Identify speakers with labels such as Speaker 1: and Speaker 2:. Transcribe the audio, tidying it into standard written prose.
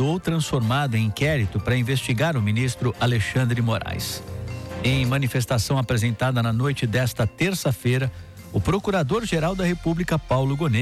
Speaker 1: arquivado ou transformado em inquérito para investigar o ministro Alexandre de Moraes. Em manifestação apresentada na noite desta terça-feira, o Procurador-Geral da República, Paulo Gonet,